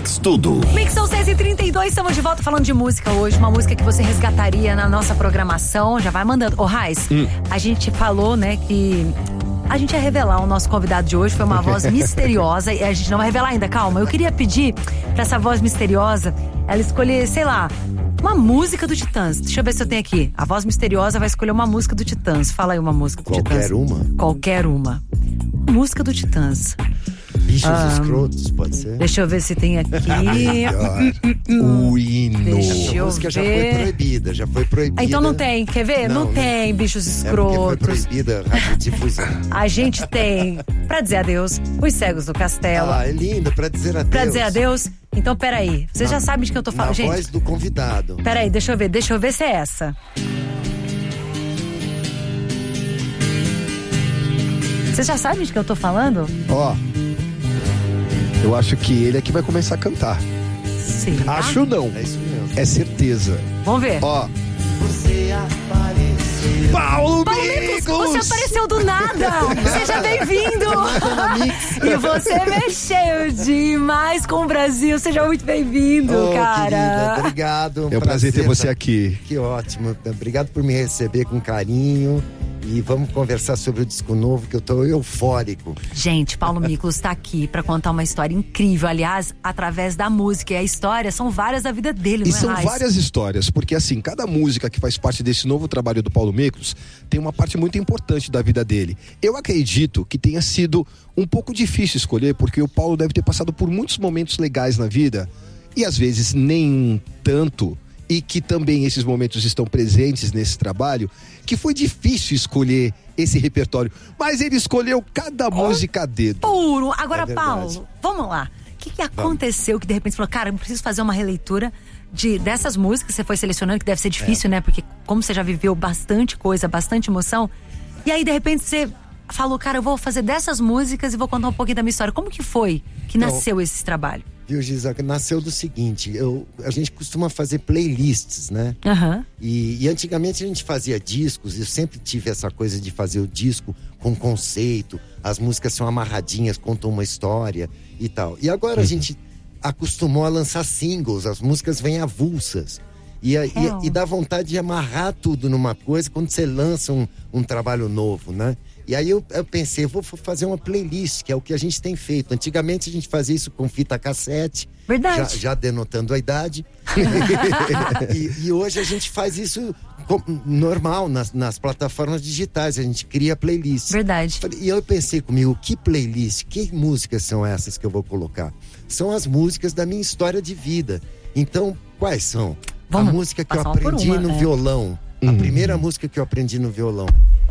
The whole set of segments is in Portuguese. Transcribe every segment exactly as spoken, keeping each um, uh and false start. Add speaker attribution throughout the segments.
Speaker 1: Mix Tudo.
Speaker 2: Mix são seis e trinta e dois, estamos de volta falando de música hoje. Uma música que você resgataria na nossa programação. Já vai mandando. Ô, Raiz, hum. a gente falou, né, que a gente ia revelar o nosso convidado de hoje. Foi uma voz misteriosa e a gente não vai revelar ainda, calma. Eu queria pedir pra essa voz misteriosa ela escolher, sei lá, uma música do Titãs. Deixa eu ver se eu tenho aqui. A voz misteriosa vai escolher uma música do Titãs. Fala aí uma música do
Speaker 3: Qualquer
Speaker 2: Titãs.
Speaker 3: Qualquer uma?
Speaker 2: Qualquer uma. Música do Titãs.
Speaker 3: Bichos
Speaker 2: ah,
Speaker 3: escrotos, pode ser?
Speaker 2: Deixa eu ver se tem aqui.
Speaker 3: O hino.
Speaker 2: Deixa eu
Speaker 3: a música
Speaker 2: ver.
Speaker 3: já foi proibida, já foi proibida.
Speaker 2: Ah, então não tem, quer ver? Não, não tem bichos escrotos.
Speaker 3: É porque foi proibida a radiodifusão.
Speaker 2: A gente tem, pra dizer adeus, Os Cegos do Castelo.
Speaker 3: Ah, é lindo, pra dizer adeus.
Speaker 2: Pra dizer adeus. Então, peraí, você já sabe de que eu tô falando,
Speaker 3: na
Speaker 2: gente.
Speaker 3: voz do convidado.
Speaker 2: Peraí, deixa eu ver, deixa eu ver se é essa. Você já sabe de que eu tô falando?
Speaker 4: Ó, eu acho que ele é que vai começar a cantar.
Speaker 2: Sim.
Speaker 4: Acho não.
Speaker 3: É isso mesmo.
Speaker 4: É certeza.
Speaker 2: Vamos ver.
Speaker 4: Ó.
Speaker 3: Você apareceu.
Speaker 4: Paulo
Speaker 2: Micos! Você apareceu do nada! Seja bem-vindo! E você mexeu demais com o Brasil. Seja muito bem-vindo,
Speaker 3: oh,
Speaker 2: cara.
Speaker 3: Querida, obrigado.
Speaker 4: É um prazer, prazer ter você aqui.
Speaker 3: Que ótimo. Obrigado por me receber com carinho. E vamos conversar sobre o disco novo, que eu tô eufórico.
Speaker 2: Gente, Paulo Miklos tá aqui pra contar uma história incrível. Aliás, através da música. E a história são várias da vida dele,
Speaker 4: e
Speaker 2: não é,
Speaker 4: são
Speaker 2: Raiz?
Speaker 4: Várias histórias, porque assim, cada música que faz parte desse novo trabalho do Paulo Miklos tem uma parte muito importante da vida dele. Eu acredito que tenha sido um pouco difícil escolher, porque o Paulo deve ter passado por muitos momentos legais na vida, e às vezes nem tanto, e que também esses momentos estão presentes nesse trabalho, que foi difícil escolher esse repertório, mas ele escolheu cada oh, música a dedo.
Speaker 2: Puro. Agora, é Paulo, vamos lá. O que, que aconteceu que de repente você falou, cara, eu preciso fazer uma releitura de, dessas músicas que você foi selecionando, que deve ser difícil, é. né? Porque como você já viveu bastante coisa, bastante emoção, e aí de repente você falou, cara, eu vou fazer dessas músicas e vou contar um pouquinho da minha história. Como que foi que então, nasceu esse trabalho?
Speaker 3: Viu, Giza, nasceu do seguinte, eu, a gente costuma fazer playlists, né?
Speaker 2: Uhum.
Speaker 3: E, e antigamente a gente fazia discos, eu sempre tive essa coisa de fazer o disco com conceito, as músicas são amarradinhas, contam uma história e tal. E agora uhum. a gente acostumou a lançar singles, as músicas vêm avulsas. E, e, e dá vontade de amarrar tudo numa coisa quando você lança um, um trabalho novo, né? E aí eu, eu pensei, vou fazer uma playlist, que é o que a gente tem feito. Antigamente a gente fazia isso com fita cassete.
Speaker 2: Verdade.
Speaker 3: Já, já denotando a idade. e, e hoje a gente faz isso normal nas, nas plataformas digitais. A gente cria playlist.
Speaker 2: Verdade.
Speaker 3: E eu pensei comigo, que playlist, que músicas são essas que eu vou colocar? São as músicas da minha história de vida. Então, quais são? Vamos a música que eu aprendi uma, no é. violão. A hum. primeira música que eu aprendi no violão.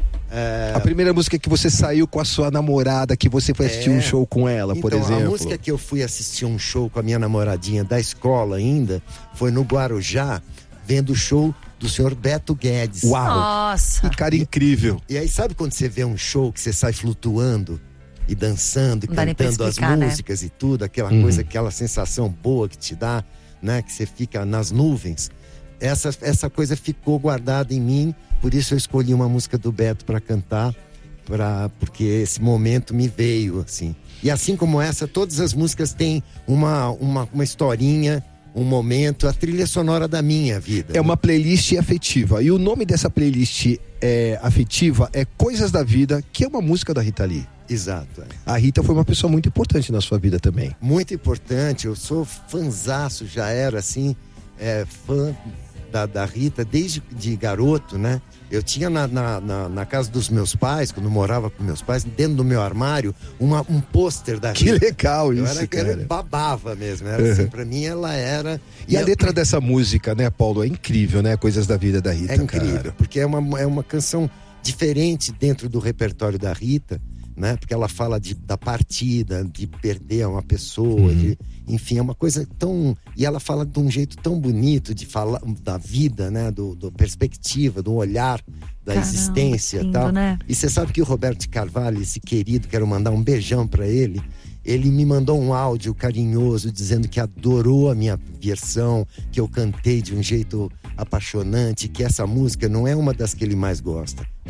Speaker 3: É...
Speaker 4: A primeira música que você saiu com a sua namorada, que você foi assistir é... um show com ela,
Speaker 3: então,
Speaker 4: por exemplo.
Speaker 3: A música que eu fui assistir um show com a minha namoradinha da escola ainda, foi no Guarujá, vendo o show do senhor Beto Guedes.
Speaker 4: Uau!
Speaker 2: Nossa!
Speaker 4: Que cara incrível!
Speaker 3: E, e aí, sabe quando você vê um show que você sai flutuando e dançando e
Speaker 2: Não
Speaker 3: cantando
Speaker 2: explicar,
Speaker 3: as músicas, né? E tudo, aquela
Speaker 4: uhum.
Speaker 3: coisa, aquela sensação boa que te dá, né? Que você fica nas nuvens. Essa, essa coisa ficou guardada em mim, por isso eu escolhi uma música do Beto para cantar, pra, porque esse momento me veio, assim. E assim como essa, todas as músicas têm uma, uma, uma historinha, um momento, a trilha sonora da minha vida.
Speaker 4: É né? uma playlist afetiva, e o nome dessa playlist é, afetiva é Coisas da Vida, que é uma música da Rita Lee.
Speaker 3: Exato. É.
Speaker 4: A Rita foi uma pessoa muito importante na sua vida também.
Speaker 3: Muito importante, eu sou fanzaço, já era assim, é, fã... Da, da Rita desde de garoto, né? Eu tinha na, na, na, na casa dos meus pais, quando eu morava com meus pais, dentro do meu armário, uma, um pôster da Rita.
Speaker 4: Que legal isso,
Speaker 3: eu era,
Speaker 4: cara.
Speaker 3: Eu babava mesmo, era
Speaker 4: uhum.
Speaker 3: assim, pra mim ela era...
Speaker 4: E, e a eu... letra dessa música, né, Paulo, é incrível, né? Coisas da Vida da Rita,
Speaker 3: É incrível,
Speaker 4: cara.
Speaker 3: Porque é uma, é uma canção diferente dentro do repertório da Rita, né? Porque ela fala de, da partida, de perder uma pessoa, uhum. de, enfim, é uma coisa tão... E ela fala de um jeito tão bonito de falar da vida, né? Do, do perspectiva, do olhar da Caramba, existência e tal.
Speaker 2: Né?
Speaker 3: E você sabe que o Roberto Carvalho, esse querido, quero mandar um beijão pra ele, ele me mandou um áudio carinhoso dizendo que adorou a minha versão, que eu cantei de um jeito apaixonante, que essa música não é uma das que ele mais gosta.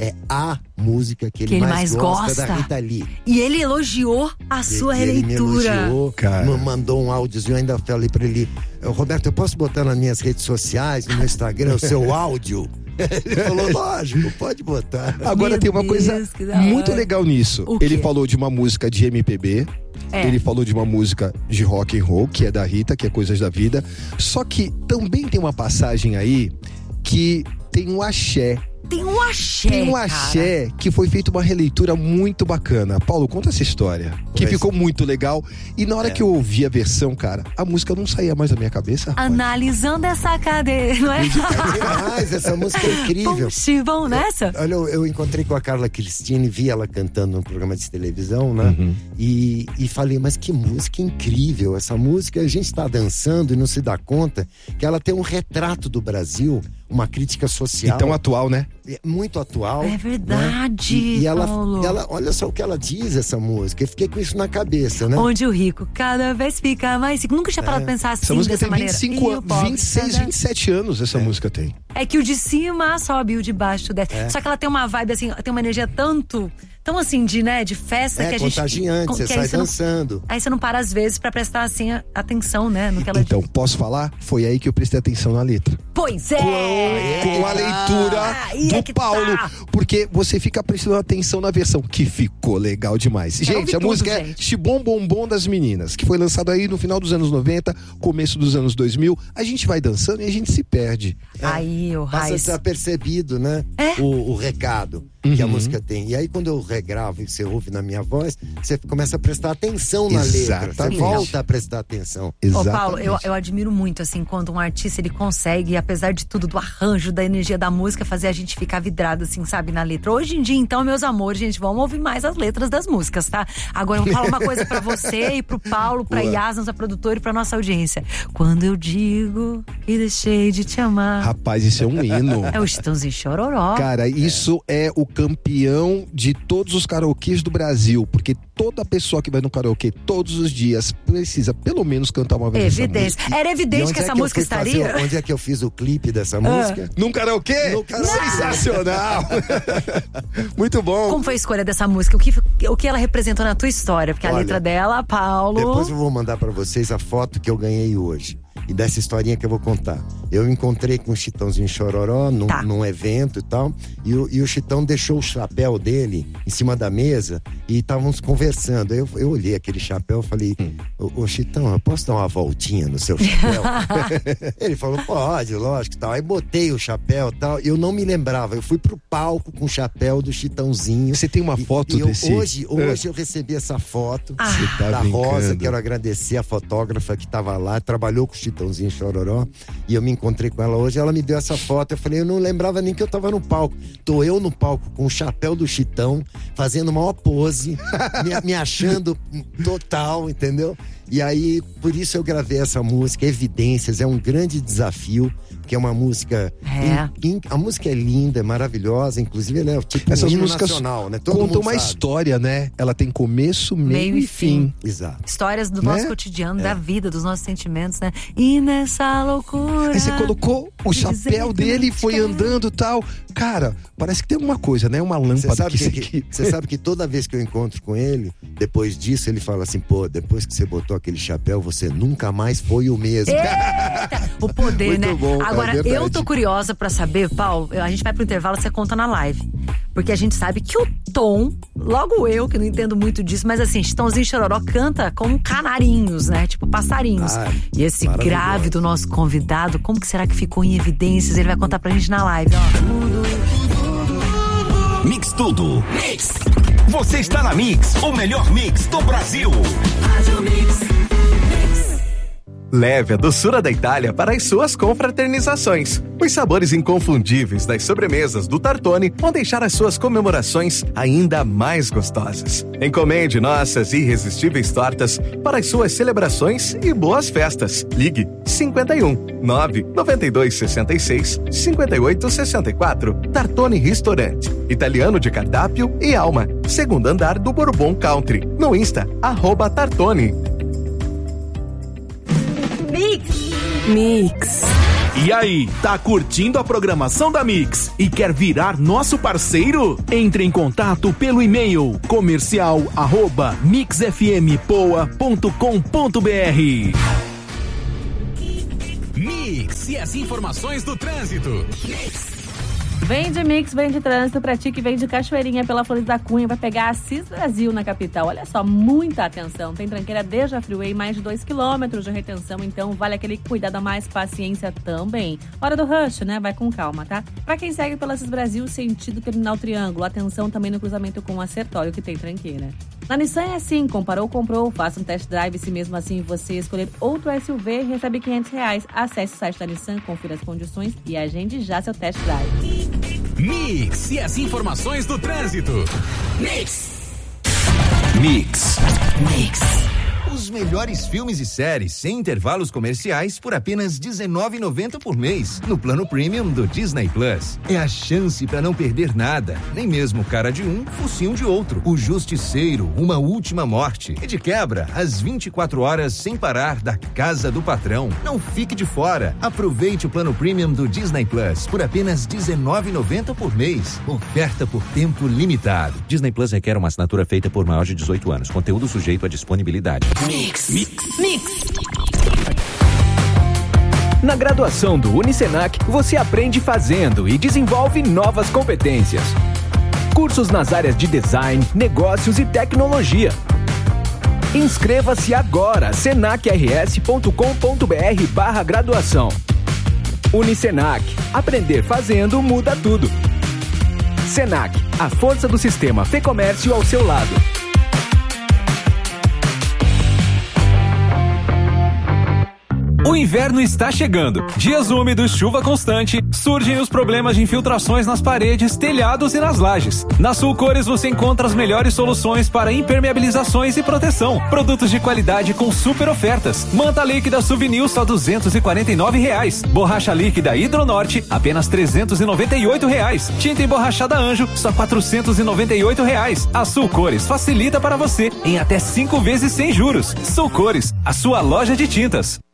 Speaker 3: É a música que ele,
Speaker 2: que ele
Speaker 3: mais,
Speaker 2: mais
Speaker 3: gosta,
Speaker 2: gosta
Speaker 3: da Rita Lee.
Speaker 2: E ele elogiou a sua
Speaker 3: e,
Speaker 2: releitura.
Speaker 3: Ele me elogiou,
Speaker 4: cara.
Speaker 3: me mandou um áudiozinho, eu ainda falei pra ele: Roberto, eu posso botar nas minhas redes sociais, no meu Instagram, o seu áudio? Ele falou, lógico, pode botar.
Speaker 4: Agora
Speaker 2: Meu
Speaker 4: tem uma
Speaker 2: Deus,
Speaker 4: coisa
Speaker 2: que da
Speaker 4: muito
Speaker 2: hora.
Speaker 4: legal nisso.
Speaker 2: O quê?
Speaker 4: Ele falou de uma música de M P B.
Speaker 2: É.
Speaker 4: Ele falou de uma música de rock and roll, que é da Rita, que é Coisas da Vida. Só que também tem uma passagem aí que tem um axé.
Speaker 2: Tem um axé,
Speaker 4: Tem um
Speaker 2: cara.
Speaker 4: axé que foi feita uma releitura muito bacana. Paulo, conta essa história. Que
Speaker 3: Pois.
Speaker 4: ficou muito legal. E na hora
Speaker 3: É.
Speaker 4: que eu ouvi a versão, cara, a música não saía mais da minha cabeça. rapaz.
Speaker 2: Analisando essa cadeira, não é?
Speaker 3: Demais, essa música é incrível.
Speaker 2: Bom, Chivão nessa?
Speaker 3: Olha, eu, eu encontrei com a Carla Cristine, vi ela cantando num programa de televisão, né?
Speaker 4: Uhum.
Speaker 3: E, e falei, mas que música incrível. Essa música, a gente tá dançando e não se dá conta que ela tem um retrato do Brasil, uma crítica social.
Speaker 4: Então atual, né?
Speaker 3: É muito atual.
Speaker 2: É verdade,
Speaker 3: Né? E, e ela,
Speaker 2: Paulo.
Speaker 3: ela, olha só o que ela diz, essa música. Eu fiquei com isso na cabeça, né?
Speaker 2: Onde o rico cada vez fica mais rico. Nunca tinha parado pra pensar assim,
Speaker 4: Essa música
Speaker 2: dessa
Speaker 4: tem
Speaker 2: maneira.
Speaker 4: vinte e cinco
Speaker 2: E o
Speaker 4: anos,
Speaker 2: pobre
Speaker 4: vinte e seis,
Speaker 2: cada-
Speaker 4: vinte e sete anos essa música tem.
Speaker 2: É que o de cima sobe e o de baixo desce. Só que ela tem uma vibe assim, tem uma energia tanto, tão assim, de, né, de festa
Speaker 3: É
Speaker 2: que a gente.
Speaker 3: contagiante,
Speaker 2: com-
Speaker 3: você
Speaker 2: que aí
Speaker 3: sai
Speaker 2: você não-
Speaker 3: dançando.
Speaker 2: Aí você não para às vezes pra prestar assim a- atenção, né, no que ela
Speaker 4: Então,
Speaker 2: diz.
Speaker 4: posso falar? Foi aí que eu prestei atenção na letra.
Speaker 2: Pois é!
Speaker 4: Com a leitura
Speaker 2: Aí é
Speaker 4: do
Speaker 2: que
Speaker 4: Paulo.
Speaker 2: tá.
Speaker 4: Porque você fica prestando atenção na versão, que ficou legal demais.
Speaker 2: Quero
Speaker 4: Gente,
Speaker 2: ouvir
Speaker 4: a
Speaker 2: tudo,
Speaker 4: música é
Speaker 2: gente.
Speaker 4: Chibom Bom Bom das Meninas, que foi lançado aí no final dos anos noventa, começo dos anos dois mil. A gente vai dançando e a gente se perde.
Speaker 2: Aí, o
Speaker 3: Passa
Speaker 2: Raiz.
Speaker 3: desapercebido, né?
Speaker 2: É.
Speaker 3: O, o recado que a música tem. E aí, quando eu regravo e você ouve na minha voz, você começa a prestar atenção na letra. Você
Speaker 4: Exatamente.
Speaker 3: volta a prestar atenção.
Speaker 2: Ô,
Speaker 4: Exatamente.
Speaker 2: Paulo, eu, eu admiro muito, assim, quando um artista, ele consegue, apesar de tudo, do arranjo, da energia da música, fazer a gente ficar vidrado, assim, sabe, na letra. Hoje em dia, então, meus amores, gente, vamos ouvir mais as letras das músicas, tá? Agora, eu vou falar uma coisa pra você e pro Paulo, pra
Speaker 3: Boa.
Speaker 2: Yas, nossa produtora, e pra nossa audiência. Quando eu digo que deixei de te amar.
Speaker 4: Rapaz, isso é um hino.
Speaker 2: É o Chitãozinho Chororó.
Speaker 4: Cara, isso é o campeão de todos os karaokês do Brasil, porque toda pessoa que vai no karaokê todos os dias precisa pelo menos cantar uma vez essa
Speaker 2: Evidente.
Speaker 4: música.
Speaker 2: Era
Speaker 3: E
Speaker 2: evidente
Speaker 3: onde
Speaker 2: que
Speaker 3: é
Speaker 2: essa
Speaker 3: eu
Speaker 2: música
Speaker 3: fui fazer-
Speaker 2: estaria.
Speaker 3: onde é que eu fiz o clipe dessa música?
Speaker 4: Num karaokê?
Speaker 3: No karaokê.
Speaker 4: Sensacional! Muito bom.
Speaker 2: Como foi a escolha dessa música? O que, o que ela representou na tua história? Porque a
Speaker 3: Olha,
Speaker 2: letra dela, Paulo.
Speaker 3: Depois eu vou mandar pra vocês a foto que eu ganhei hoje. E dessa historinha que eu vou contar. Eu encontrei com o Chitãozinho Chororó num,
Speaker 2: Tá.
Speaker 3: num evento e tal. E o, e o Chitão deixou o chapéu dele em cima da mesa e estávamos conversando. Aí eu, eu olhei aquele chapéu e falei: ô, ô Chitão, eu posso dar uma voltinha no seu chapéu? Ele falou: pode, lógico e tal. Aí botei o chapéu e tal. E eu não me lembrava. Eu fui pro palco com o chapéu do Chitãozinho.
Speaker 4: Você tem uma
Speaker 3: E-
Speaker 4: foto
Speaker 3: e eu-
Speaker 4: desse?
Speaker 3: Hoje, hoje eu recebi essa foto
Speaker 2: Ah.
Speaker 4: Você tá
Speaker 3: da
Speaker 4: brincando.
Speaker 3: Rosa. Quero agradecer a fotógrafa que estava lá, trabalhou com o Chitãozinho Chororó. E eu me encontrei com ela hoje. Ela me deu essa foto. Eu falei, eu não lembrava nem que eu tava no palco. Tô eu no palco com o chapéu do Chitão, fazendo maior pose, me, me achando total, entendeu? E aí, por isso eu gravei essa música, Evidências. É um grande desafio, porque é uma música.
Speaker 2: É.
Speaker 3: in- in- a música é linda, é maravilhosa. Inclusive, ela é tipo
Speaker 4: Essas
Speaker 3: um hino
Speaker 4: músicas
Speaker 3: nacional, né? Todo
Speaker 4: contam
Speaker 3: mundo
Speaker 4: uma
Speaker 3: sabe.
Speaker 4: história, né? Ela tem começo, meio,
Speaker 2: Meio
Speaker 4: e
Speaker 2: e
Speaker 4: fim.
Speaker 3: Exato.
Speaker 2: Histórias do
Speaker 4: Né?
Speaker 2: nosso cotidiano, da vida, dos nossos sentimentos, né? E nessa loucura.
Speaker 4: Aí você colocou o
Speaker 2: de dizer
Speaker 4: chapéu
Speaker 2: que
Speaker 4: dele e
Speaker 2: não te
Speaker 4: foi
Speaker 2: quero.
Speaker 4: andando e tal. Cara, parece que tem alguma coisa, né? Uma
Speaker 3: Você
Speaker 4: lâmpada
Speaker 3: sabe,
Speaker 4: que
Speaker 3: que,
Speaker 4: você
Speaker 3: que-
Speaker 4: que...
Speaker 3: você sabe que toda vez que eu encontro com ele, depois disso, ele fala assim: pô, depois que você botou aquele chapéu, você nunca mais foi o mesmo.
Speaker 2: Eita, o poder,
Speaker 3: Muito
Speaker 2: né?
Speaker 3: bom, é
Speaker 2: Agora,
Speaker 3: verdade.
Speaker 2: eu tô curiosa pra saber, Paulo, a gente vai pro intervalo, você conta na live. Porque a gente sabe que o Tom, logo eu, que não entendo muito disso, mas assim, Chitãozinho Chororó canta como canarinhos, né? Tipo passarinhos.
Speaker 3: Ai,
Speaker 2: e esse
Speaker 3: maravilhoso.
Speaker 2: grave do nosso convidado, como que será que ficou em evidências? Ele vai contar pra gente na live, ó.
Speaker 1: Mix Tudo. Mix. Você está na Mix, o melhor mix do Brasil. Leve a doçura da Itália para as suas confraternizações. Os sabores inconfundíveis das sobremesas do Tartone vão deixar as suas comemorações ainda mais gostosas. Encomende nossas irresistíveis tortas para as suas celebrações e boas festas. Ligue cinquenta e um, nove, noventa e dois, sessenta e seis, cinquenta e oito, sessenta e quatro. Tartone Restaurante. Italiano de cardápio e alma. Segundo andar do Bourbon Country. No Insta, arroba Tartone.
Speaker 2: Mix.
Speaker 5: E aí, tá curtindo a programação da Mix e quer virar nosso parceiro? Entre em contato pelo e-mail comercial arroba mix f m poa ponto com ponto b r.
Speaker 6: Mix e as informações do trânsito.
Speaker 7: Vem de Mix, vem de trânsito pra ti que vem de Cachoeirinha pela Flores da Cunha, vai pegar a Assis Brasil na capital. Olha só, muita atenção. Tem tranqueira desde a Freeway, mais de dois quilômetros de retenção, então vale aquele cuidado a mais, paciência também. Hora do rush, né? Vai com calma, tá? Pra quem segue pela Assis Brasil, sentido Terminal Triângulo, atenção também no cruzamento com a Sertório, que tem tranqueira. Na Nissan é assim, comparou, comprou, faça um test drive, se mesmo assim você escolher outro S U V, recebe quinhentos reais. Acesse o site da Nissan, confira as condições e agende já seu test drive.
Speaker 6: Mix e as informações do trânsito. Mix.
Speaker 1: Mix.
Speaker 6: Mix.
Speaker 8: Os melhores filmes e séries sem intervalos comerciais por apenas dezenove reais e noventa centavos por mês no plano premium do Disney Plus. É a chance para não perder nada, nem mesmo cara de um, focinho de outro. O Justiceiro, Uma Última Morte e de quebra, as vinte e quatro horas sem parar da Casa do Patrão. Não fique de fora. Aproveite o plano premium do Disney Plus por apenas dezenove reais e noventa centavos por mês. Oferta por tempo limitado.
Speaker 9: Disney Plus requer uma assinatura feita por maior de dezoito anos. Conteúdo sujeito à disponibilidade.
Speaker 6: Mix. Mix.
Speaker 7: Mix.
Speaker 10: Na graduação do Unicenac, você aprende fazendo e desenvolve novas competências. Cursos nas áreas de design, negócios e tecnologia. Inscreva-se agora, senac r s ponto com ponto b r barra graduação. Unicenac, aprender fazendo muda tudo. Senac, a força do sistema Fê-Comércio ao seu lado.
Speaker 11: O inverno está chegando. Dias úmidos, chuva constante, surgem os problemas de infiltrações nas paredes, telhados e nas lajes. Na Sulcores você encontra as melhores soluções para impermeabilizações e proteção. Produtos de qualidade com super ofertas. Manta líquida Souvenir só duzentos e quarenta e nove reais. Borracha líquida Hidronorte apenas trezentos e noventa e oito reais. Tinta emborrachada Anjo só quatrocentos e noventa e oito reais. A Sulcores facilita para você em até cinco vezes sem juros. Sulcores, a sua loja de tintas.